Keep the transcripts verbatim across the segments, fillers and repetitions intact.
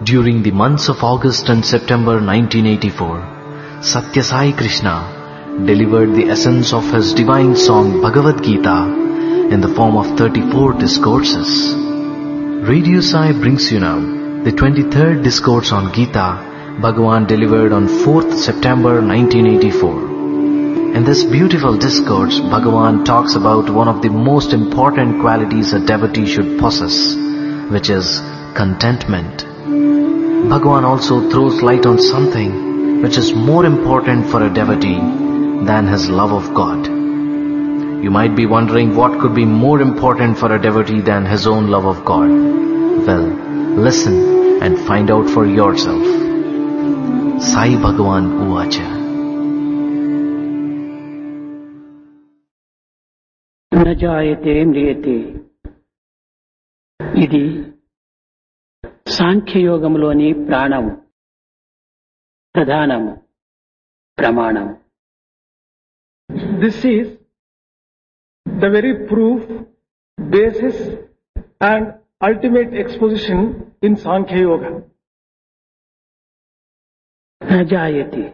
During the months of August and September nineteen eighty-four, Satya Sai Krishna delivered the essence of his divine song Bhagavad Gita in the form of thirty-four discourses. Radio Sai brings you now the twenty-third discourse on Gita Bhagavan delivered on fourth September nineteen eighty-four. In this beautiful discourse, Bhagavan talks about one of the most important qualities a devotee should possess, which is contentment. Bhagavan also throws light on something which is more important for a devotee than his love of God. You might be wondering what could be more important for a devotee than his own love of God. Well, listen and find out for yourself. Sai Bhagavan Uvacha. न जायते म्रियते ఇది సాంఖ్యయోగంలోని ప్రాణము ప్రధానము ప్రమాణము. This is the very proof, basis and ultimate exposition in Sankhya Yoga. न जायते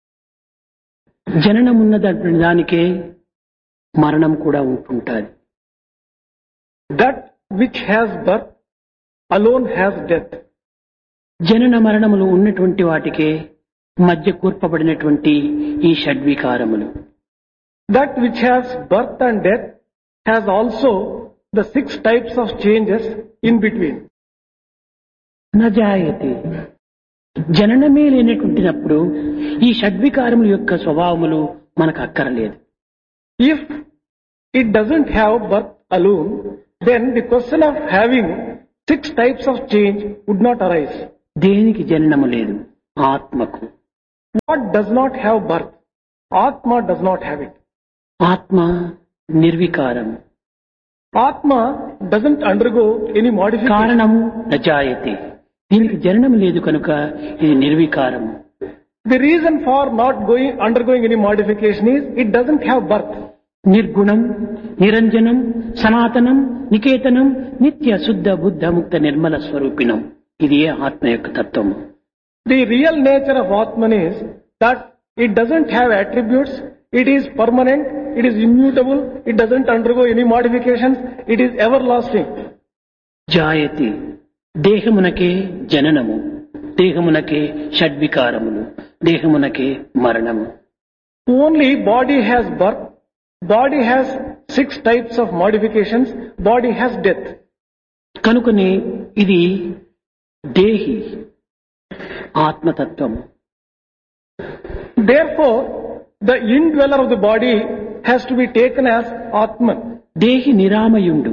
జననమున్నదన్న దానికే మరణం కూడా ఉంటుంటుంది. That which has birth alone has death. జనన మరణములు ఉన్నటువంటి వాటికే మధ్య కూర్పబడినటువంటి ఈ షడ్వికారములు. That which has birth and death has also the six types of changes in between. న జాయతే జననమే లేనటువంటినప్పుడు ఈ షడ్వికారముల యొక్క స్వభావములు మనకు అక్కరలేదు. If it doesn't have birth alone, then the question of having six types of change would not arise. దేనికి జననము లేదు? ఆత్మకు. What does not have birth? Atma does not have it. ఆత్మ నిర్వికారం. Atma doesn't undergo any modification. కారణము నజాయతే. దీనికి జననం లేదు కనుక ఇది నిర్వికారము. The reason for not going undergoing any modification is it doesn't have birth. నిర్గుణం, నిరంజనం, సనాతనం, నికేతనం, నిత్య శుద్ధ బుద్ధ ముక్త నిర్మల స్వరూపిణం. ఇది ఆత్మ యొక్క తత్వము. The real nature of Atman is that it doesn't have attributes, it is permanent, it is immutable, it doesn't undergo any modifications, it is everlasting. జాయతి దేహమునకే జననము, దేహమునకే షడ్వికారములు, దేహమునకే మరణము. Only body has birth, body has six types of modifications, body has death. కనుకనే ఇది దేహి ఆత్మతత్వము. Therefore, the indweller of the body has to be taken as Atman. దేహి నిరామయుండు.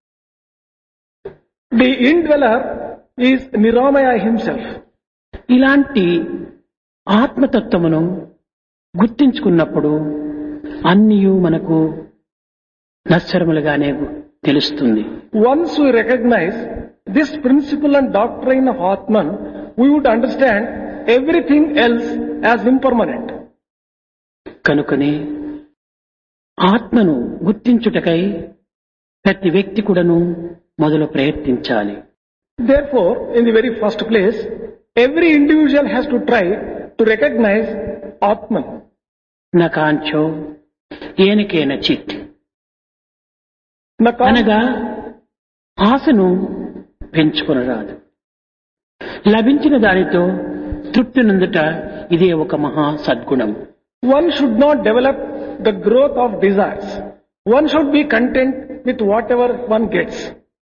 The indweller is Niramaya himself. ఇలాంటి ఆత్మతత్వమును గుర్తించుకున్నప్పుడు అన్నియు మనకు నశ్వరములుగానే తెలుస్తుంది. Once we recognize this principle and doctrine of Atman, we would understand everything else as impermanent. కనుకనే ఆత్మను గుర్తించుటకై ప్రతి వ్యక్తి కూడాను మొదలు ప్రయత్నించాలి. Therefore, in the very first place, every individual has to try to recognize Atman. నకాంచో ఏనకేన చిత్ Naka- అనగా ఆశను పెంచుకొనరాదు. లభించిన దానితో తృప్తి నందుట ఇదే ఒక మహా సద్గుణం. One should not develop the growth of desires. One should be content with whatever one gets.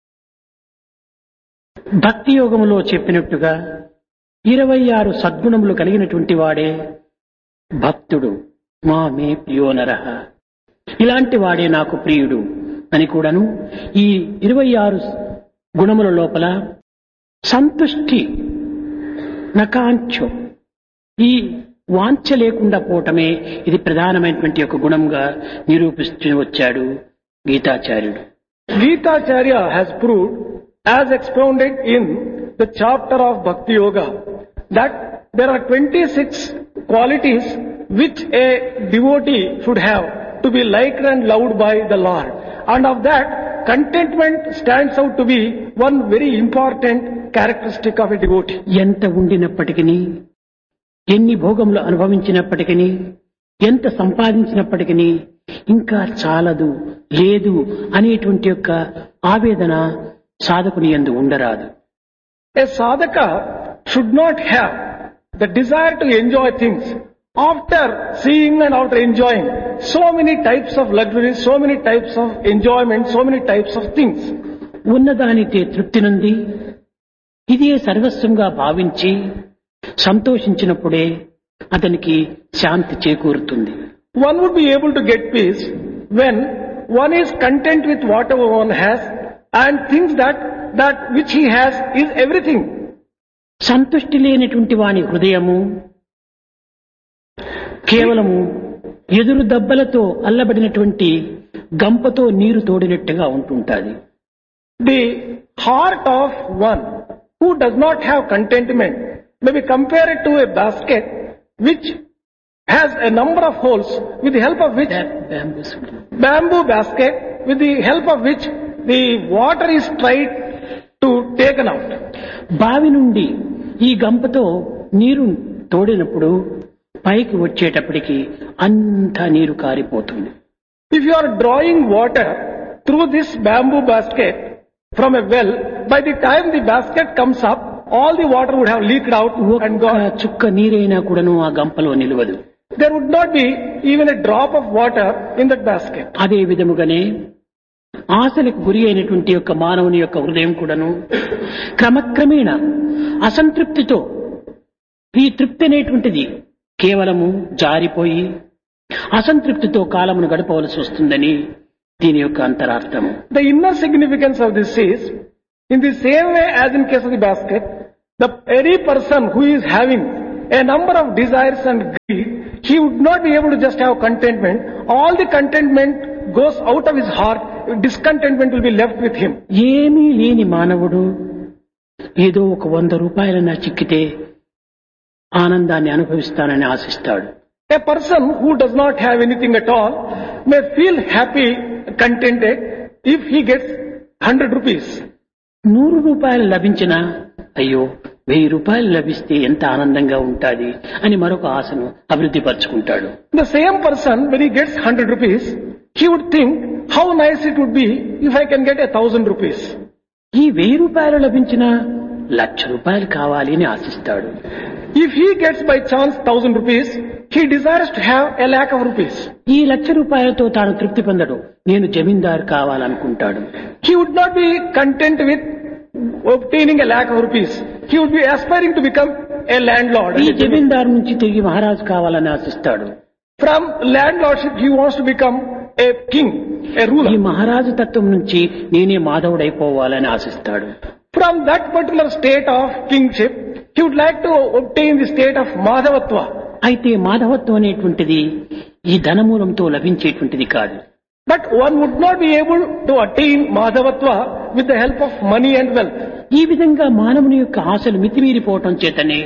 భక్తి యోగములో చెప్పినట్టుగా ఇరవై ఆరు సద్గుణములు కలిగినటువంటి వాడే భక్తుడు. మా మే ప్రియో నరః, ఇలాంటి వాడే నాకు ప్రియుడు అని కూడాను ఈ ఇరవై ఆరు గుణముల లోపల సంతుష్టి నకాంచో, ఈ వాంఛ లేకుండా పోవటమే ఇది ప్రధానమైనటువంటి ఒక గుణంగా నిరూపిస్తూ వచ్చాడు గీతాచార్యుడు. Gitacharya has proved, as expounded in the chapter of Bhakti Yoga, that there are twenty-six qualities which a devotee should have to be liked and loved by the Lord. And of that, contentment stands out to be one very important characteristic of a devotee. ఎంత ఉండినప్పటికీ, ఎన్ని భోగములు అనుభవించినప్పటికీ, ఎంత సంపాదించినప్పటికీ ఇంకా చాలదు, లేదు అనేటువంటి యొక్క ఆవేదన సాధకుని యందు ఉండరాదు. A sadhaka should not have the desire to enjoy things after seeing and after enjoying so many types of luxuries, so many types of enjoyment, so many types of things. ఉన్నదానితే తృప్తి నుండి ఇదే సర్వస్వంగా భావించి సంతోషించినప్పుడే అతనికి శాంతి చేకూరుతుంది. One would be able to get peace when one is content with whatever one has and thinks that that which he has is everything. సంతుష్టి లేనటువంటి వాని హృదయము కేవలము ఎదురు దెబ్బలతో అల్లబడినటువంటి గంపతో నీరు తోడినట్టుగా ఉంటుంటాది. The heart of one who does not have contentment may be compared to a basket which has a number of holes with the help of which bamboo basket with the help of which the water is tried to taken out. బావి నుండి ఈ గంపతో నీరు తోడినప్పుడు పైకి వచ్చేటప్పటికి అంతా నీరు కారిపోతుంది. If you are drawing water through this bamboo basket from a well, by the time the basket comes up, all the water would have leaked out and gone. చుక్క నీరైనా కూడాను ఆ గంపలో నిలవదు. There would not be even a drop of water in that basket. అదే విధముగానే ఆశలకు గురి అయినటువంటి యొక్క మానవుని యొక్క హృదయం కూడాను క్రమక్రమేణా అసంతృప్తితో ఈ తృప్తి అనేటువంటిది కేవలము జారిపోయి అసంతృప్తితో కాలమును గడపవలసి వస్తుందని దీని యొక్క అంతరార్థము. The inner significance of this is, in the same way as in case of the basket, the any person who is having a number of desires and greed, he would not be able to just have contentment. All the contentment goes out of his heart, discontentment will be left with him. ఏమీ లేని మానవుడు ఏదో ఒక వంద రూపాయలన్నా చిక్కితే ఆనందాన్ని అనుభవిస్తానని ఆశిస్తాడు. A person who does not have anything at all may feel happy, contented if he gets hundred rupees. నూరు రూపాయలు లభించినా అయ్యో వెయ్యి రూపాయలు లభిస్తే ఎంత ఆనందంగా ఉంటాది అని మరొక ఆశను అభివృద్ధి పరుచుకుంటాడు. The same person, when he gets hundred rupees, he would think how nice it would be if I can get a thousand rupees. ఈ వెయ్యి రూపాయలు లభించినా లక్ష రూపాయలు కావాలి అని ఆశిస్తాడు. If he gets by chance thousand rupees, he desires to have a lakh of rupees. ఈ లక్ష రూపాయలతో తాను తృప్తి పొందడు, నేను జమీందారు కావాలనుకుంటాడు. He would not be content with obtaining a lakh of rupees. He would be aspiring to become a landlord. ఈ జమీందారు నుంచి తిరిగి మహారాజు కావాలని ఆశిస్తాడు. From landlordship he wants to become a king, a ruler. ఈ మహారాజు తత్వం నుంచి నేనే మాధవుడైపోవాలని ఆశిస్తాడు. From that particular state of kingship, he would like to obtain the state of Madhavatva. అయితే మాధవత్వం అనేటువంటిది ఈ ధనమూలంతో లభించేటువంటిది కాదు. But one would not be able to attain Madhavatva with the help of money and wealth. ఈ విధంగా మానవుని యొక్క ఆశలు మితిమీరిపోవటం చేతనే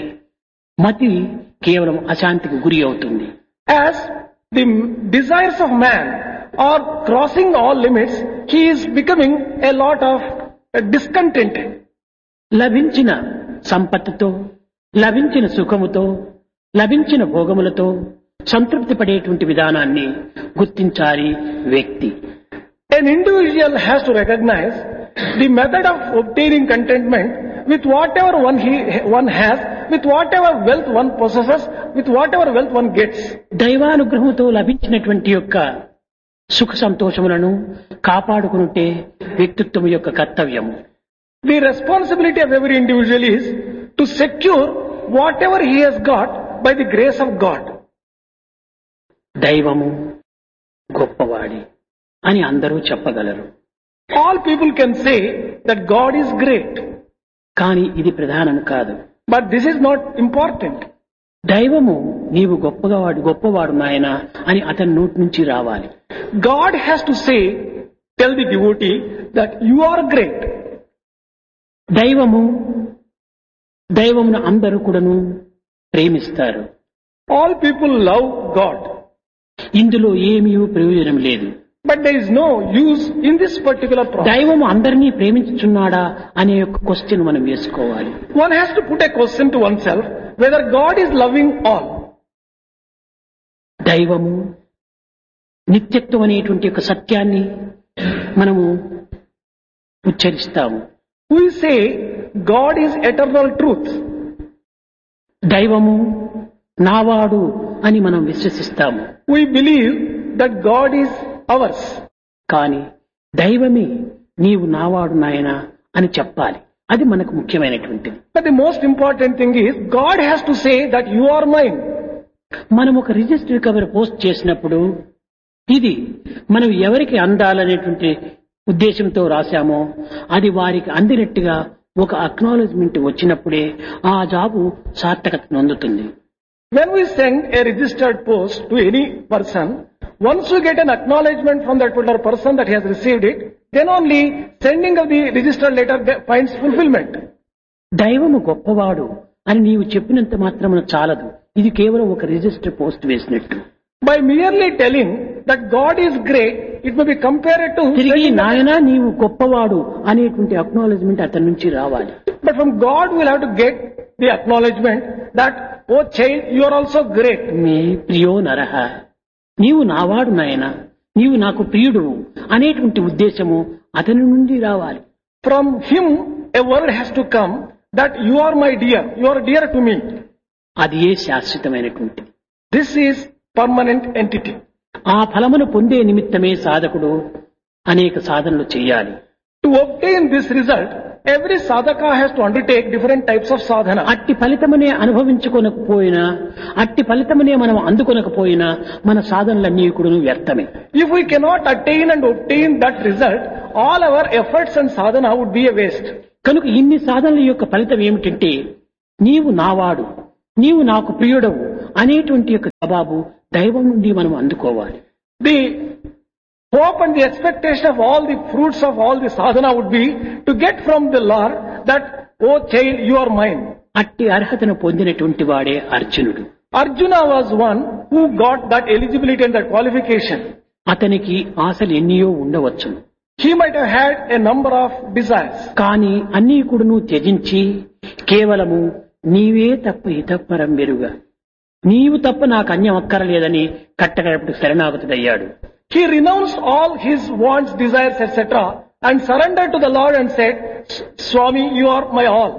మతి కేవలం అశాంతికి గురి అవుతుంది. As the desires of man are crossing all limits, he is becoming a lot of discontented. లభించిన సంపత్తుతో, లభించిన సుఖముతో, లభించిన భోగములతో సంతృప్తి పడేటువంటి విధానాన్ని గుర్తించాలి వ్యక్తి. An individual has to recognize the method of obtaining contentment with whatever one he one has, with whatever wealth one possesses, with whatever wealth one gets. దైవానుగ్రహంతో లభించినటువంటి యొక్క సుఖ సంతోషములను కాపాడుకునుటే వ్యక్తిత్వం యొక్క కర్తవ్యము. The responsibility of every individual is to secure whatever he has got by the grace of God. దైవము గొప్పవాడి అని అందరూ చెప్పగలరు. All people can say that God is great. కానీ ఇది ప్రధానం కాదు. But this is not important. దైవము నీవు గొప్పవాడు గొప్పవాడు నాయన అని అతని నోటి నుంచి రావాలి. God has to say, tell the devotee that you are great. దైవము దైవమును అందరూ కూడాను ప్రేమిస్తారు. All people love God. ఇందులో ఏమీ ప్రయోజనం లేదు. But there is no use in this particular process. దైవము అందరినీ ప్రేమించుచున్నాడా అనే ఒక క్వశ్చన్ మనం వేసుకోవాలి. One has to put a question to oneself whether God is loving all. దైవము నిత్యత్వం అనేటువంటి ఒక సత్యాన్ని మనము ఉచ్చరిస్తాము. We say God is eternal truth. దైవము నావాడు అని మనం విశ్వసిస్తాము. We believe that God is ours. కానీ దైవమే నీవు నావాడు నాయనా అని చెప్పాలి. అది మనకు ముఖ్యమైనటువంటిది. But the most important thing is God has to say that you are mine. మనం ఒక రిజిస్టర్ కవర్ పోస్ట్ చేసినప్పుడు ఇది మనం ఎవరికి అందాలనేటువంటి ఉద్దేశంతో రాశామో అది వారికి అందినట్టుగా ఒక అక్నాలెడ్జ్మెంట్ వచ్చినప్పుడే ఆ జాబు సార్థకత పొందుతుంది. When we send a registered post to any person, once we get an acknowledgement from that particular person that he has received it, then only sending of the registered letter finds fulfillment. దైవము గొప్పవాడు అని నీవు చెప్పినంత మాత్రమున చాలదు. ఇది కేవలం ఒక register post వేసినట్టు. By merely telling that God is great, it may be compared to తిరిగి నాయనా నీవు గొప్పవాడు అనేటువంటి అక్నాలెడ్జ్మెంట్ అతని నుంచి రావాలి. But from God we will have to get the acknowledgement that, oh child, you are also great. మే ప్రియో నరహ, నీవు నావాడు నాయనా, నీవు నాకు ప్రియుడు అనేటువంటి ఉద్దేశము అతని నుండి రావాలి. From him a word has to come that you are my dear, you are dear to me. అది ఏ శాశ్వతమైనటువంటి. This is permanent entity. ఆ ఫలమును పొందే నిమిత్తమే సాధకుడు అనేక సాధనలు చేయాలి. To obtain this result, every sadhaka has to undertake different types of sadhana. అట్టి ఫలితమునే అనుభవించుకోనకపోయినా, అట్టి ఫలితమునే మనం అందుకొనకపోయినా మన సాధనలన్నీ కూడా వ్యర్థమే. If we cannot attain and obtain that result, all our efforts and sadhana would be a waste. కనుక ఇన్ని సాధనల యొక్క ఫలితం ఏమిటంటే నీవు నావాడు, నీవు నాకు ప్రియుడవు అనేటువంటి యొక్క జవాబు దైవం నుండి మనం అందుకోవాలి. The hope and the expectation of all the fruits of all the sadhana would be to get from the Lord that, oh child, you are mine. అట్టి అర్హతను పొందినటువంటి వాడే అర్జునుడు. Arjuna was one who got that eligibility and that qualification. అతనికి ఆశలు ఎన్నియో ఉండవచ్చును. He might have had a number of desires. కానీ అన్నీ కూడాను త్యజించి కేవలము నీవే తప్ప ఇతపరం వెరుగా, నీవు తప్ప నాకు అన్యం అక్కరలేదని కట్టగడపటికి శరణాగతుడయ్యాడు. He renounced all his wants, desires, et cetera and surrendered to the Lord and said, Swami, you are my all.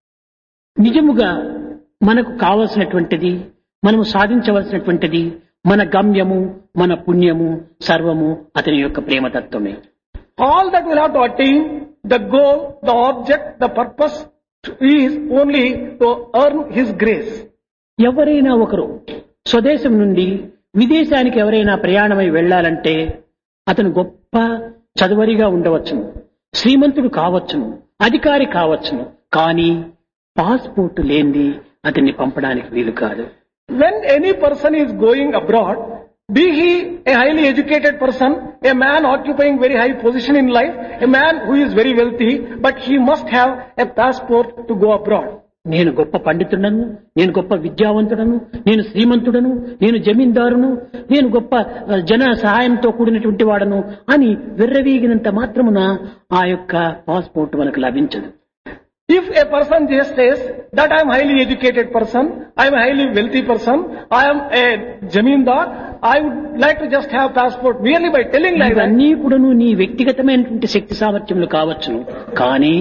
నిజముగా మనకు కావలసినటువంటిది, మనము సాధించవలసినటువంటిది, మన గమ్యము, మన పుణ్యము సర్వము అతని యొక్క ప్రేమతత్వమే. All that we'll have to attain, the goal, the object, the purpose is only to earn his grace. ఎవరైనా ఒకరు స్వదేశం నుండి విదేశానికి ఎవరైనా ప్రయాణమై వెళ్లాలంటే అతను గొప్ప చదువరిగా ఉండవచ్చును, శ్రీమంతుడు కావచ్చును, అధికారి కావచ్చును, కానీ పాస్పోర్ట్ లేనిది అతన్ని పంపడానికి వీలు కాదు. When any person is going abroad, be he a highly educated person, a man occupying very high position in life, a man who is very wealthy, but he must have a passport to go abroad. నేను గొప్ప పండితుడను, నేను గొప్ప విద్యావంతుడను, నేను శ్రీమంతుడను, నేను జమీందారును, నేను గొప్ప జన సహాయంతో కూడినటువంటి వాడను అని విర్రవీగినంత మాత్రమున ఆ యొక్క పాస్పోర్ట్ మనకు లభించదు. If a person just says that I am a highly educated person, I am a highly wealthy person, I am a jamindar, I would like to just have passport merely by telling like that. ఇవన్నీ కూడాను నీ వ్యక్తిగతమైనటువంటి శక్తి సామర్థ్యములు కావచ్చును, కానీ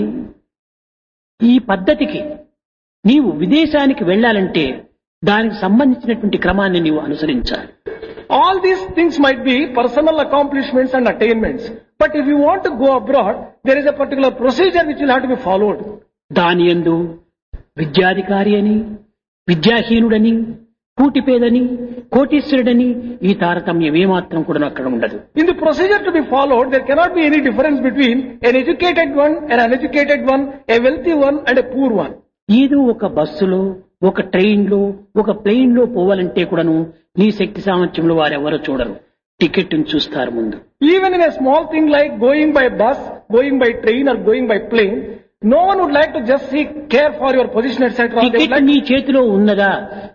ఈ పద్ధతికి నీవు విదేశానికి వెళ్లాలంటే దానికి సంబంధించినటువంటి క్రమాన్ని నీవు అనుసరించాలి. All these things might be personal accomplishments and attainments, but if you want to go abroad, there is a particular procedure which will have to be followed. దాని యందు విద్యాధికారి అని, విద్యాహీనుడని, కూటిపేదని, కోటీశ్వరుడని ఈ తారతమ్యం ఏమాత్రం కూడా అక్కడ ఉండదు. In the procedure to be followed, there cannot be any difference between an educated one, an uneducated one, a wealthy one and a poor one. ఏదో ఒక బస్సులో, ఒక ట్రైన్ లో, ఒక ప్లేన్ లో పోవాలంటే కూడాను నీ శక్తి సామర్థ్యంలో వారెవరో చూడరు, టికెట్ చూస్తారు ముందు. Even in a small thing like going by bus, going by train or going by plane, no one would like to just seek care for your position, et cetera. Ticket నీ చేతిలో ఉన్నదా,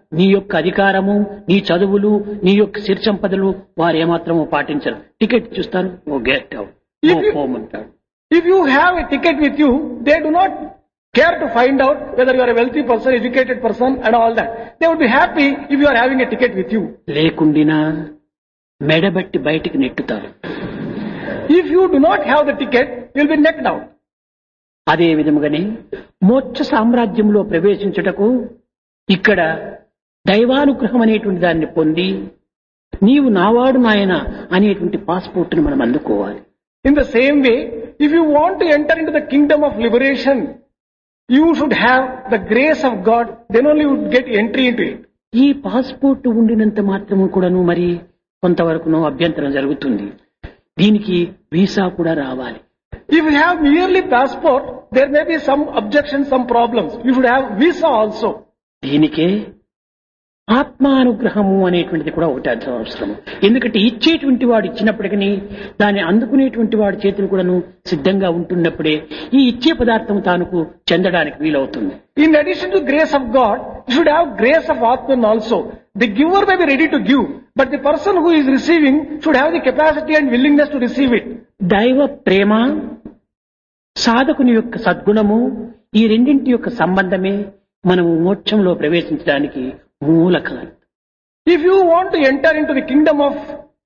నీ యొక్క అధికారము, నీ చదువులు, నీ యొక్క సిరి సంపదలు వారు ఏమాత్రము పాటించరు. టికెట్ చూస్తారు, ఓ get out, If you- పోమంటాడు. If you have a ticket with you, they do not care to find out whether you are a wealthy person, educated person and all that. They would be happy if you are having a ticket with you. లేకుండినా మెడబట్టి బయటికి నెట్టుతారు. If you do not have the ticket, you will be knocked out. అదే విధముగానే మోక్ష సామ్రాజ్యంలో ప్రవేశించుటకు ఇక్కడ దైవానుగ్రహం అనేటువంటి దాన్ని పొంది నీవు నావాడు నాయన అనేటువంటి పాస్పోర్ట్ను మనం అందుకోవాలి. In the same way, if you want to enter into the kingdom of liberation, you should have the grace of God, then only you would get entry into it. ఈ పాస్పోర్ట్ ఉండినంత మాత్రము కూడాను మరి కొంతవరకును అభ్యంతరం జరుగుతుంది. దీనికి వీసా కూడా రావాలి. If you have merely passport, there may be some objections, some problems. You should have visa also. దీనికే ఆత్మానుగ్రహము అనేటువంటిది కూడా ఒకటి అవసరం. ఎందుకంటే ఇచ్చేటువంటి వాడు ఇచ్చినప్పటికీ దాన్ని అందుకునేటువంటి వాడి చేతులు కూడాను సిద్ధంగా ఉంటున్నప్పుడే ఈ ఇచ్చే పదార్థం తానుకు చెందడానికి వీలవుతుంది. In addition to grace of God, you should have grace of Atman also. The giver may be ready to give, but the person who is receiving should have the capacity and willingness to receive it. దైవ ప్రేమ, సాధకుని యొక్క సద్గుణము, ఈ రెండింటి యొక్క సంబంధమే మనము మోక్షంలో ప్రవేశించడానికి మూల కారణం. If you want to enter into the kingdom of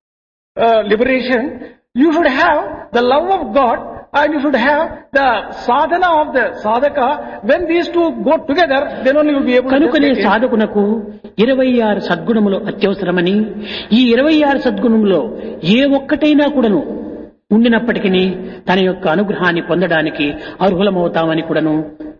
uh, liberation, you should have the love of God and you should have the sadhana of the sadhaka. When these two go together, then only you will be able to కనుకనే just get in. సాధకునకు ఇరవై ఆరు సద్గుణములు అత్యవసరమని, ఈ ఇరవై ఆరు సద్గుణములో ఏ ఒక్కటైనా కూడాను ఉండినప్పటికీ తన యొక్క అనుగ్రహాన్ని పొందడానికి అర్హులమవుతామని కూడాను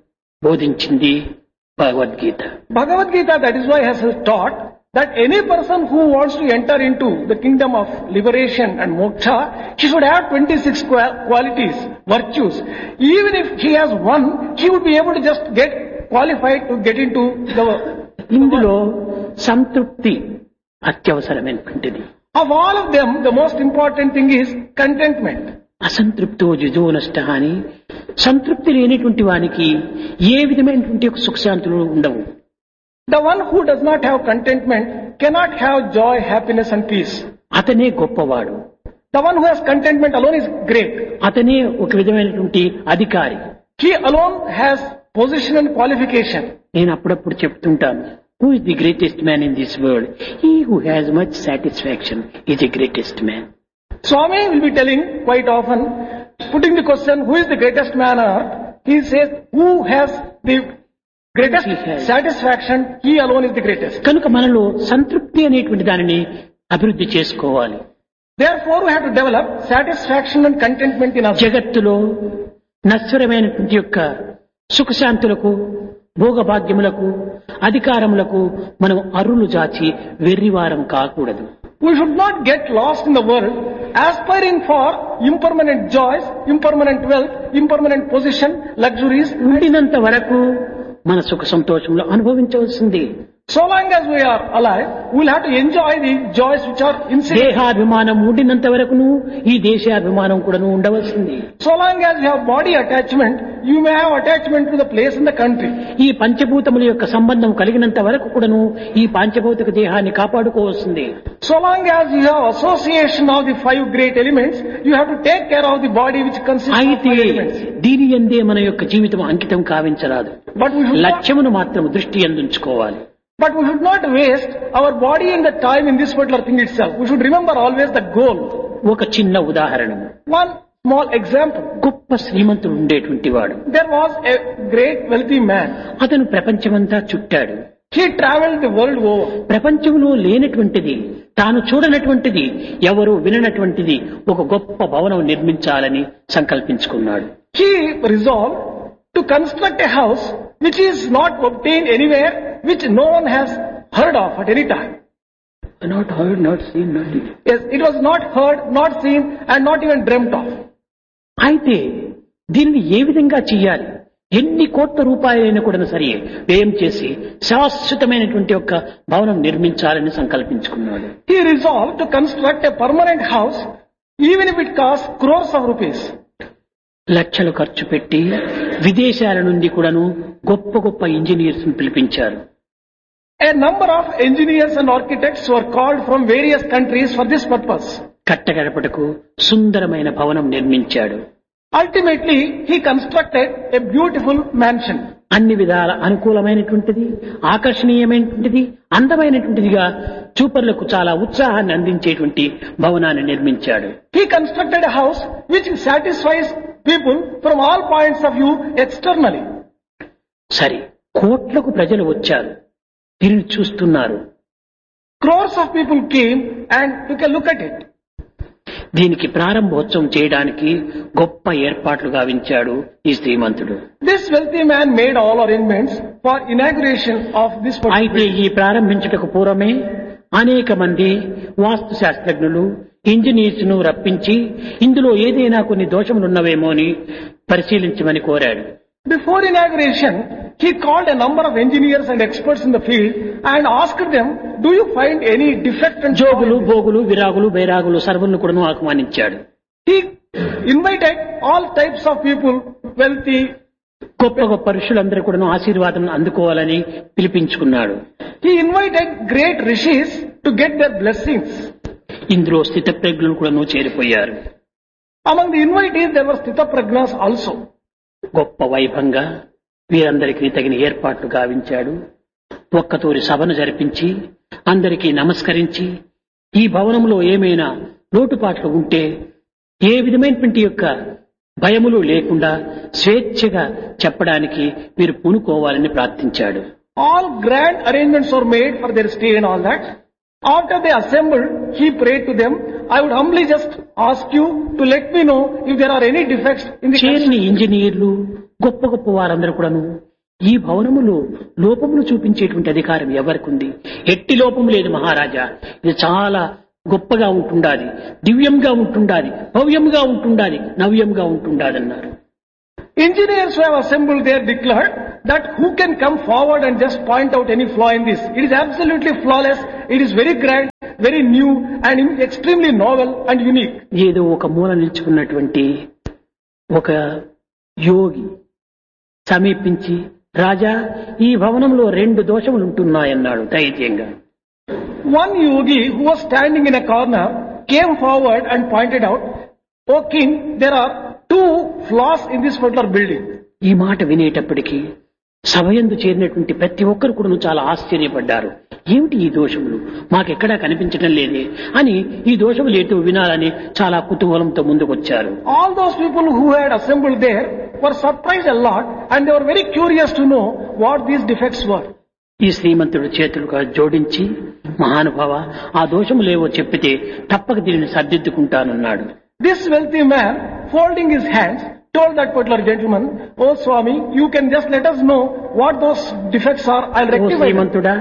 బోధించింది Bhagavad Gita. Bhagavad Gita, that is why has taught that any person who wants to enter into the kingdom of liberation and moksha, he should have twenty-six qua- qualities, virtues. Even if he has one, he would be able to just get qualified to get into the... ఇందులో సంతృప్తి అత్యవసరమైనటువంటిది. Of all of them, the most important thing is contentment. అసంతృప్తో జుజో నష్ట అని, సంతృప్తి లేనటువంటి వానికి ఏ విధమైనటువంటి ఒక సుఖశాంతులు ఉండవు. The one who does not have contentment cannot have joy, happiness and peace. అతనే గొప్పవాడు, The one who has contentment alone is great. అతనే ఒక విధమైనటువంటి అధికారి. He alone has position and qualification. నేను అప్పుడప్పుడు చెప్తుంటాను, who is the greatest man in this world? He who has much satisfaction is the greatest man. Swami will be telling quite often, putting the question, who is the greatest man on earth? He says, who has the greatest He has. satisfaction, he alone is the greatest. కనుక మనలో సంతృప్తి అనేటువంటి దానిని అభివృద్ధి చేసుకోవాలి. Therefore, we have to develop satisfaction and contentment in us. జగత్తులో నశ్వరమైనటువంటి యొక్క సుఖశాంతులకు, భోగభాగ్యములకు, అధికారములకు మనం అరులు జాచి వెర్రివారం కాకూడదు. We should not get lost in the world, aspiring for impermanent joys, impermanent wealth, impermanent position, luxuries. ఉండినంత వరకు మన సుఖ సంతోషంలో అనుభవించవలసింది. So long as we are alive, we will have to enjoy the joys which are incident. దేహాభిమానం ఉండినంత వరకును ఈ దేశాభిమానం కూడాను ఉండవలసింది. So long as you have body attachment, you may have attachment to the place in the country. ఈ పంచభూతముల యొక్క సంబంధం కలిగినంత వరకు కూడాను ఈ పాంచభౌతిక దేహాన్ని కాపాడుకోవాల్సింది. So long as you have association of the five great elements, you have to take care of the body which consists of అయితే five elements. దీని యందే మన యొక్క జీవితం అంకితం కావించరాదు. But we should not, లక్ష్యమును మాత్రం దృష్టి అందుంచుకోవాలి. but we should not waste our body and the time in this particular thing itself. We should remember always the goal. ఒక చిన్న ఉదాహరణ, One small example. గొప్ప శ్రీమంతుడు ఉండేటువంటి వాడు. There was a great wealthy man. అతను ప్రపంచమంతా చుట్టాడు. He traveled the world over. ప్రపంచంలో లేనటువంటిది, తాను చూడనటువంటిది, ఎవరు విననటువంటిది ఒక గొప్ప భవనం నిర్మించాలని సంకల్పించుకున్నాడు. He resolved to construct a house which is not obtained anywhere, which no one has heard of at any time. Not heard, not seen, not did. Yes, it was not heard, not seen, and not even dreamt of. అయితే దీనిని ఏ విధంగా చెయ్యాలి? ఎన్ని కోట్ల రూపాయలైనా కూడా సరే వ్యయం చేసి శాశ్వతమైనటువంటి ఒక భవనం నిర్మించాలని సంకల్పించుకున్నాడు. He resolved to construct a permanent house, even if it costs crores of rupees. లక్షలు ఖర్చు పెట్టి విదేశాల నుండి కూడాను గొప్ప గొప్ప ఇంజనీర్స్ పిలిపించారు. A number of engineers and architects were called from various countries for this purpose. కట్టగడపటకు సుందరమైన భవనం నిర్మించాడు. Ultimately, he constructed a beautiful mansion. అన్ని విధాల అనుకూలమైనటువంటిది, ఆకర్షణీయమైనటువంటిది, అందమైనటువంటిదిగా చూపర్లకు చాలా ఉత్సాహాన్ని అందించేటువంటి భవనాన్ని నిర్మించాడు. He constructed a house which satisfies people from all points of view externally. సరే, కోట్లకు ప్రజలు వచ్చారు, తిరిగి చూస్తున్నారు. Crores of people came and took a look at it. దీనికి ప్రారంభోత్సవం చేయడానికి గొప్ప ఏర్పాట్లు గావించాడు ఈ శ్రీమంతుడు. This wealthy man made all arrangements for inauguration of this అయితే ఈ ప్రారంభించుటకు పూర్వమే అనేక మంది వాస్తు శాస్త్రజ్ఞులు, ఇంజనీర్స్ ను రప్పించి ఇందులో ఏదైనా కొన్ని దోషములున్నవేమో అని పరిశీలించమని కోరాడు. Before inauguration, he called a number of engineers and experts in the field and asked them, do you find any defect and Jogulu, భోగులు, విరాగులు, బైరాగులు సర్వులను కూడా ఆహ్వానించాడు. He invited all types of people, wealthy, గొప్ప గొప్ప ఋషులందరూ కూడా ఆశీర్వాదం అందుకోవాలని పిలిపించుకున్నాడు. He invited great rishis to get their blessings. ఇందులో స్థితప్రజ్ఞులు కూడా చేరిపోయారు. Among the invitees there were Sthitaprajnas also. గొప్ప వైభవంగా వీరందరికీ తగిన ఏర్పాట్లు గావించాడు. ఒక్కతూరి సభను జరిపించి అందరికీ నమస్కరించి ఈ భవనంలో ఏమైనా లోటుపాట్లు ఉంటే ఏ విధమైనటువంటి యొక్క భయములు లేకుండా స్వేచ్ఛగా చెప్పడానికి మీరు పూనుకోవాలని ప్రార్థించాడు. All grand arrangements were made for their stay and all that. After they assembled, he prayed to them, I would humbly just ask you to let me know if there are any defects in the చేరిన ఇంజనీర్లు, గొప్ప గొప్ప వారందరూ కూడాను ఈ భవనములో లోపములు చూపించేటువంటి అధికారం ఎవరికి ఉంది? ఎట్టి లోపం లేదు మహారాజా, ఇది చాలా గొప్పగా ఉంటుండాలి, దివ్యంగా ఉంటుండాలి, భవ్యంగా ఉంటుండాలి, నవ్యంగా ఉంటుండాలి అన్నారు. Engineers who have assembled there declared that who can come forward and just point out any flaw in this? It is absolutely flawless, it is very grand, very new and extremely novel and unique. ఏదో ఒక మూల నిల్చుకున్నటువంటి ఒక యోగి సమీపించి, రాజా ఈ భవనంలో రెండు దోషములు ఉంటున్నాయన్నాడు ధైర్యంగా. One yogi who was standing in a corner came forward and pointed out, O king, there are two flaws in this particular building. ఈ మాట వినేటప్పటికీ సభయందు చేరినటువంటి ప్రతి ఒక్కరు కూడా చాలా ఆశ్చర్యపడ్డారు. ఏమిటి ఈ దోషములు, మాకెక్కడా కనిపించడం లేదే అని ఈ దోషములు ఏటో వినాలని చాలా కుతూహలంతో ముందుకొచ్చారు. All those people who had assembled there were surprised a lot and they were very curious to know what these defects were. ఈ శ్రీమంతుడు చేతులుగా జోడించి, మహానుభావ ఆ దోషములేవో చెప్పితే తప్పక దీనిని సర్దిద్దుకుంటానన్నాడు. This wealthy man, folding his hands, told that particular gentleman, Oh Swami, you can just let us know what those defects are, I'll oh rectify them. శ్రీమంతుడా,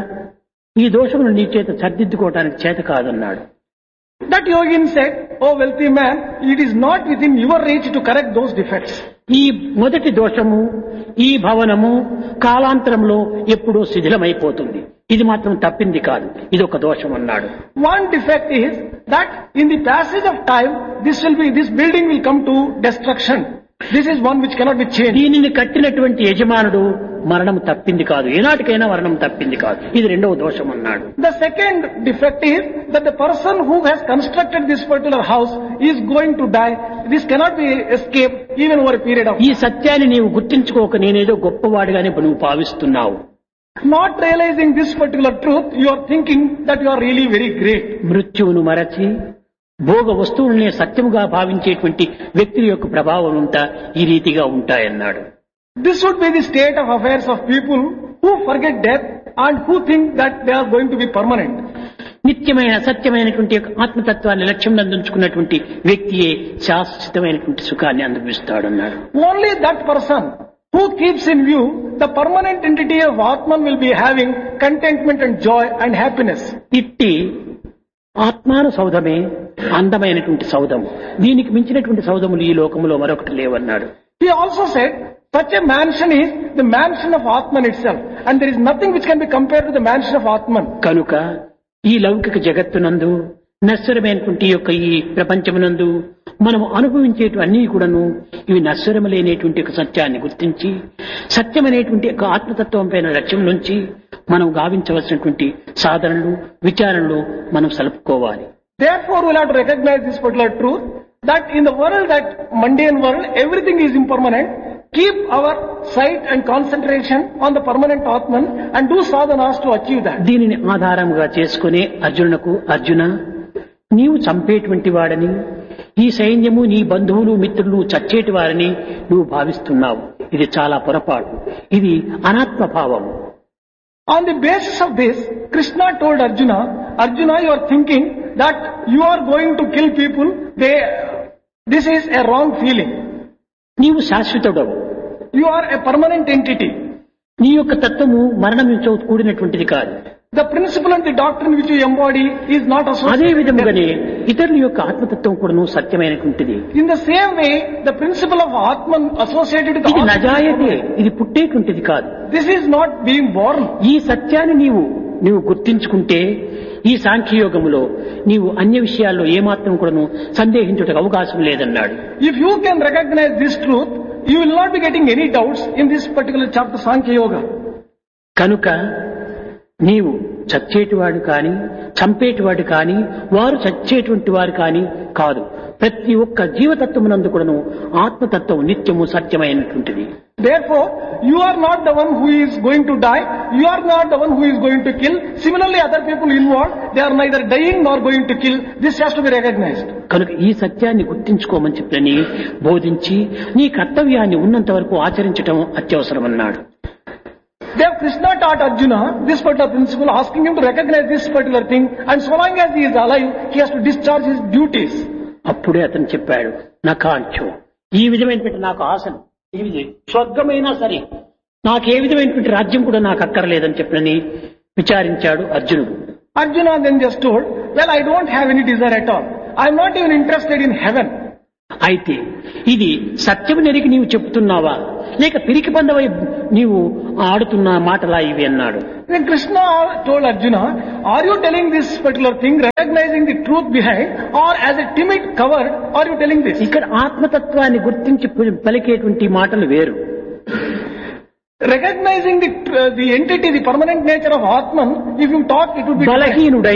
ఈ దోషములు నీ చేత సర్దిద్దుకోవటానికి చేత కాదన్నాడు. That yogin said, Oh wealthy man, it is not within your reach to correct those defects. ఈ మొదటి దోషము, ఈ భవనము కాలాంతరంలో ఎప్పుడూ శిథిలమైపోతుంది, ఇది మాత్రం తప్పింది కాదు, ఇది ఒక దోషం అన్నాడు. One defect is that in the passage of time, this will be, this building will come to destruction. This is one which cannot be changed. దీనిని కట్టినటువంటి యజమానుడు మరణం తప్పింది కాదు, ఏనాటికైనా మరణం తప్పింది కాదు, ఇది రెండవ దోషం అన్నాడు. The second defect is that the person who has constructed this particular house is going to die. This cannot be escaped even over a period of ఈ సత్యాన్ని నీవు గుర్తించుకోక నేనేదో గొప్పవాడిగానే నువ్వు భావిస్తున్నావు. Not realizing this particular truth, you are thinking that you are really very great. మృత్యువును మరచి భోగ వస్తువులనే సత్యముగా భావించేటువంటి వ్యక్తి యొక్క ప్రభావం అంతా ఈ రీతిగా ఉంటాయన్నాడు. This would be the state of affairs of people who forget death and who think that they are going to be permanent. నిత్యమైన సత్యమైనటువంటి యొక్క ఆత్మతత్వాన్ని లక్ష్యం అందించుకున్నటువంటి వ్యక్తియే శాశ్వతమైనటువంటి సుఖాన్ని అనుభవిస్తాడన్నాడు. Only that person who keeps in view the permanent entity of Atman will be having contentment and joy and happiness. ఇట్టి ఆత్మాను సౌధమే అందమైనటువంటి సౌధము, దీనికి మించినటువంటి సౌధములు ఈ లోకములో మరొకటి లేవన్నాడు. He also said such a mansion is the mansion of Atman itself, and there is nothing which can be compared to the mansion of Atman. కనుక ఈ లౌకిక జగత్తునందు నశ్వరమైనటువంటి యొక్క ఈ ప్రపంచమునందు మనం అనుభవించేటివన్నీ కూడాను ఇవి నశ్వరములైనటువంటి ఒక సత్యాన్ని గుర్తించి సత్యమైనటువంటి ఒక ఆత్మతత్వం పైన లక్ష్యం నుంచి మనం గావించవలసినటువంటి సాధనలు విచారణలు మనం సలుపుకోవాలి. Therefore, we'll have to recognize this particular truth that in the world, that mundane world, everything is impermanent. Keep our sight and concentration on the permanent Atman and do sadhanas to achieve that. దీనిని ఆధారంగా చేసుకునే అర్జునునకు, అర్జున నీవు చంపేటువంటి వాడని, ఈ సైన్యము నీ బంధువులు మిత్రులు చచ్చేటి వారని నువ్వు భావిస్తున్నావు. ఇది చాలా పొరపాటు. ఇది అనాత్మ భావము. On the basis of this, Krishna told Arjuna, Arjuna, you are thinking that you are going to kill people. They, this is a wrong feeling. నీవు శాశ్వతుడవు. You are a permanent entity. నీ యొక్క తత్వము మరణంతో కూడినటువంటిది కాదు. The principle and the doctrine which you embody is not అదే associated with విధముగానే death. ఇతరుల యొక్క ఆత్మతత్వం కూడాను సత్యమైనటువంటిది. In the same way, the principle of Atman associated with ఇది Atman, నజాయతే, ఇది పుట్టేటువంటిది కాదు. this is not being born. ఈ సత్యాన్ని నీవు నీవు గుర్తించుకుంటే ఈ సాంఖ్యయోగములో నీవు అన్య విషయాల్లో ఏమాత్రం కూడాను సందేహించుటకు అవకాశం లేదన్నాడు. If you can recognize this truth, you will not be getting any doubts in this particular chapter, Sankhya Yoga. కనుక నీవు చచ్చేటివాడు కాని చంపేటివాడు కాని వారు చచ్చేటువంటి వారు కాని కాదు. ప్రతి ఒక్క జీవతత్వమునందు కూడాను ఆత్మతత్వం నిత్యము సత్యమైనటువంటిది. Therefore, you are not the one who is going to die. You are not the one who is going to kill. Similarly, other people involved, they are neither dying nor going to kill. This has to be recognized. కనుక ఈ సత్యాన్ని గుర్తించుకోమని చెప్పని బోధించి నీ కర్తవ్యాన్ని ఉన్నంత వరకు ఆచరించటం అత్యవసరమన్నాడు. There Krishna taught Arjuna this particular principle, asking him to recognize this particular thing, and so long as he is alive, he has to discharge his duties. అప్పుడే అతను చెప్పాడు, నా కాంచో ఈ విధమైనటువంటి నాకు ఆశను ఇది స్వర్గమైనా సరే నాకు ఏ విధమైనటువంటి రాజ్యం కూడా నాకు అక్కర్లేదని చెప్పని విచారించాడు అర్జునుడు. Arjuna then just told, well, I don't have any desire at all. I am not even interested in heaven. అయితే ఇది సత్యము నెరిగి నీవు చెప్తున్నావా లేక పిరికి పందవై నీవు ఆడుతున్న మాటలా ఇవి అన్నాడు. Then Krishna told Arjuna, are you telling this particular thing, recognizing the truth behind, or as a timid coward are you telling this? ఇక్కడ ఆత్మతత్వాన్ని గుర్తించి పలికేటువంటి మాటలు వేరు. Recognizing the uh, the entity, the permanent nature of Atman, if you talk, it would be different. బలహీనుడై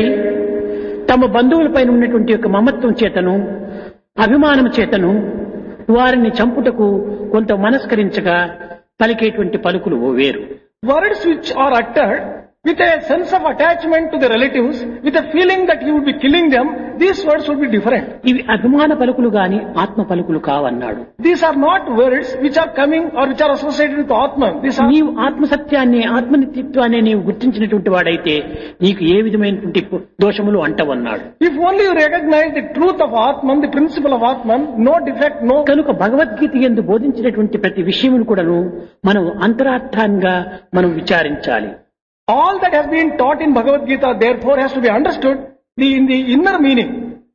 తమ బంధువులపైన ఉన్నటువంటి యొక్క మమత్వం చేతను అభిమానం చేతను వారిని చంపుటకు కొంత మనస్కరించగా పలికేటువంటి పలుకులు ఓ వేరు. Words which are uttered with a sense of attachment to the relatives, with a feeling that you would be killing them, these words would be different. ఇవి అభిమాన పలుకులు గాని ఆత్మ పలుకులు కావన్నాడు. These are not words which are coming or which are associated with Atman. These are నీవు ఆత్మసత్యాన్ని ఆత్మనిత్యత్వాన్ని నీవు గుర్తించినటువంటి వాడైతే నీకు ఏ విధమైనటువంటి దోషములు అంటవన్నాడు. If only you recognize the truth of Atman, the principle of Atman, no defect, no. కనుక భగవద్గీత యందు బోధించినటువంటి ప్రతి విషయమును కూడాను మనం అంతరార్థంగా మనం విచారించాలి. All that has been taught in Bhagavad Gita therefore has to be understood the, in the inner meaning.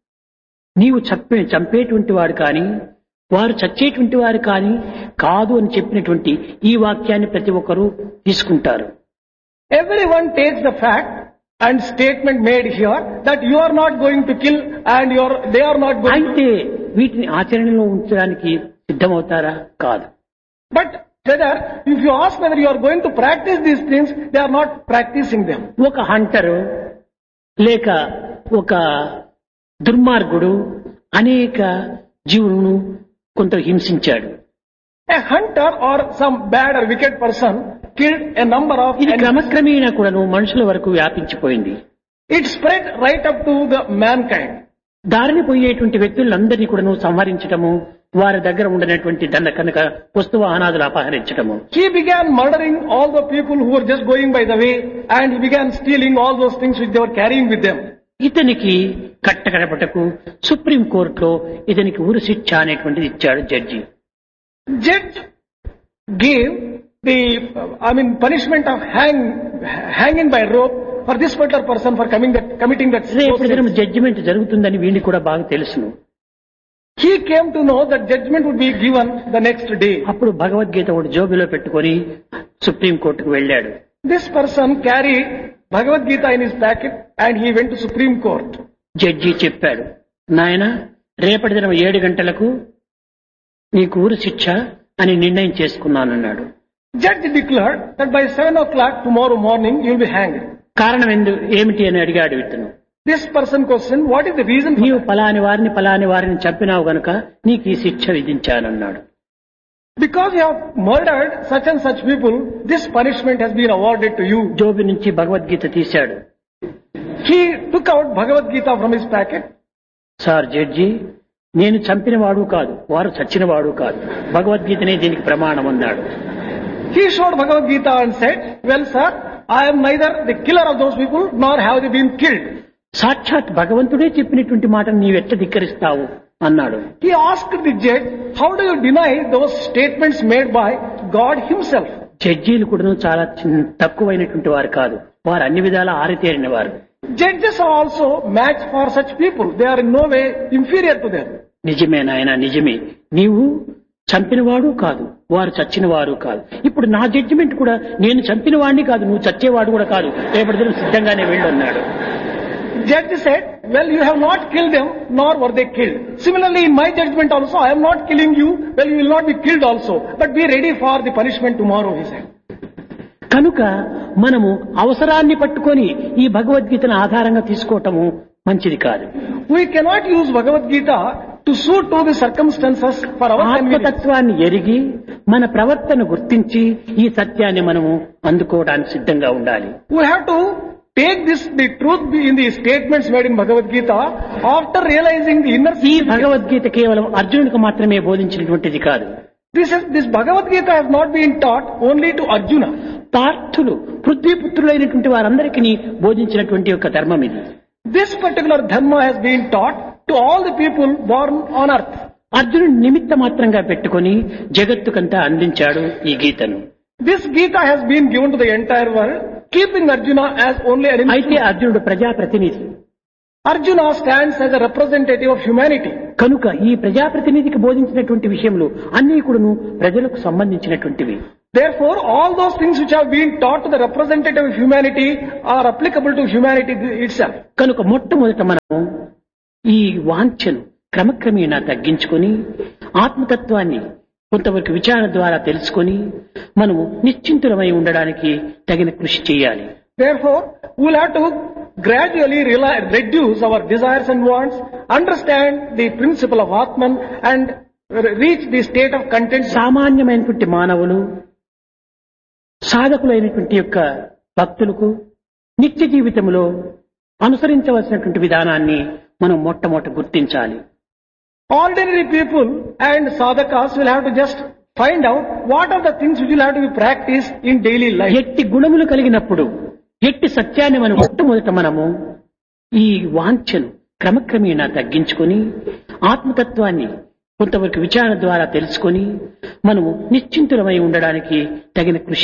నీవు చంపే చంపేటువంటి వాడు కానీ వారు చచ్చేటువంటి వారు కానీ కాదు అని చెప్పినటువంటి ఈ వాక్యాన్ని ప్రతి ఒక్కరూ తీసుకుంటారు. Everyone takes the fact and statement made here that you are not going to kill and you are, they are not going అయితే వీటిని ఆచరణలో ఉంచడానికి సిద్ధమవుతారా? కాదు. But whether, if you ask whether you are going to practice these things, they are not practicing them. ఒక hunter లేక ఒక దుర్మార్గుడు అనేక జీవులను కొంత హింసించాడు. A hunter or some bad or wicked person killed a number of ఇది animals. క్రమక్రమేణా కూడాను మనుషుల వరకు వ్యాపించిపోయింది. It spread right up to the mankind. దారిని పోయేటువంటి వ్యక్తులందరినీ కూడాను సంహరించటము, వారి దగ్గర ఉండనటువంటి దండ కనుక వస్తువు అనాథులు అపహరించటము. He began murdering all the people who were just going by the way, and he began stealing all those things which they were carrying with them. ఇతనికి కట్టకడపటకు supreme కోర్టులో ఇతనికి ఉరి శిక్ష అనేటువంటిది ఇచ్చాడు judge. Judge gave the, I mean, punishment of hang, hanging by rope for this particular person for coming that, committing that. రేపు దినం judgement జరుగుతుందని వీడికి కూడా బాగా తెలుసును. He came to know that judgment would be given the next day. అప్పుడు భగవద్గీత ఒకటి జోబిలో పెట్టుకొని సుప్రీం కోర్టుకు వెళ్ళాడు. This person carried Bhagavad Gita in his packet and he went to Supreme Court. Judge చెప్పాడు, నాయన రేపటి దినం ఏడు గంటలకు నీకు ఊరు శిక్ష అని నిర్ణయం చేసుకున్నానన్నాడు. Judge declared that by seven o'clock tomorrow morning you will be hanged. కారణం ఎందు ఏమిటి అని అడిగాడు ఇతను. This person questioned, what is the reason for నీవు that? పలాని వారిని పలాని వారిని చంపినావు గనుక నీకు ఈ శిక్ష విధించానన్నాడు. Because you have murdered such and such people, this punishment has been awarded to you. Gobi నుంచి భగవద్గీత తీశాడు. He took out Bhagavad Gita from his packet. Sir judge, నేను చంపిన వాడు కాదు, వారు చచ్చిన వాడు కాదు, భగవద్గీతనే దీనికి ప్రమాణం అన్నాడు. He showed Bhagavad Gita and said, well sir, I am neither the killer of those people nor have they been killed. సాక్షాత్ భగవంతుడే చెప్పినటువంటి మాటను నీవెట్ట ధిక్కరిస్తావు అన్నాడు. He asked the judge, how do you deny those statements made by God himself? జడ్జీలు కూడా చాలా చిన్న- తక్కువైనటువంటి వారు కాదు, వారు అన్ని విధాలా ఆరితేరిన వారు. Judges are also match for such people. They are in no way inferior to them. నిజమే నాయన, నిజమే, నీవు చంపినవాడు కాదు, వారు చచ్చిన వారు కాదు. ఇప్పుడు నా జడ్జిమెంట్ కూడా నేను చంపిన వాడిని కాదు, నువ్వు చచ్చేవాడు కూడా కాదు, రేపటి దినం సిద్ధంగానే వెళ్ళు అన్నాడు. Judge said, well, you have not killed them, nor were they killed. Similarly, in my judgment also, I am not killing you, well, you will not be killed also. But be ready for the punishment tomorrow, he said. కనుక మనము అవసరాన్ని పట్టుకొని ఈ భగవద్గీతను ఆధారంగా తీసుకోవటము మంచిది కాదు. We cannot use Bhagavad Gita to suit to the circumstances for our convenience. ఆత్మతత్వాన్ని ఎరిగి మన ప్రవర్తన గుర్తించి ఈ సత్యాన్ని మనము అందుకోవడానికి సిద్ధంగా ఉండాలి. We have to take this, the truth in the statements made in Bhagavad Gita after realizing the inner ఈ significance. భగవద్గీత కేవలం అర్జునుడికి మాత్రమే బోధించినటువంటిది కాదు. This is, this Bhagavad Gita has not been taught only to Arjuna. పార్థులు పృథ్వీపుత్రులైనటువంటి వారందరికీ బోధించినటువంటి యొక్క ధర్మం ఇది. This particular dharma has been taught to all the people born on earth. అర్జునుడు నిమిత్త మాత్రంగా పెట్టుకొని జగత్తుకంతా అందించాడు ఈ గీతను. This Gita has been given to the entire world, keeping Arjuna as only an అయితే instrument. అర్జునుడు ప్రజాప్రతినిధి Arjuna stands as a representative of humanity. కనుక ఈ ప్రజాప్రతినిధికి బోధించినటువంటి విషయములు అన్ని కూడాను ప్రజలకు సంబంధించినటువంటివి. Therefore, all those things which have been taught to the representative of humanity are applicable to humanity itself. కనుక మొట్టమొదట మనము ఈ వాంఛను క్రమక్రమేణా తగ్గించుకొని ఆత్మతత్వాన్ని కొంతవరకు విచారణ ద్వారా తెలుసుకొని మనము నిశ్చింతులమై ఉండడానికి తగిన కృషి చేయాలి. Therefore, we will have to gradually rela- reduce our desires and wants, understand the principle of Atman and re- reach the state of content. సామాన్యమైనటువంటి మానవులు సాధకులైనటువంటి యొక్క భక్తులకు నిత్య జీవితంలో అనుసరించవలసినటువంటి విధానాన్ని మనం మొట్టమొదట గుర్తించాలి. Ordinary people and sadhakas will have to just find out what are the things which will have to be practiced in daily life. ఎట్టి గుణములు కలిగినప్పుడు ఎట్టి సత్యాన్ని మనం మొట్టమొదట మనము ఈ వాంఛను క్రమక్రమేణా తగ్గించుకొని ఆత్మతత్వాన్ని కొంతవరకు విచారణ ద్వారా తెలుసుకొని మనము నిశ్చింతులమై ఉండడానికి తగిన కృషి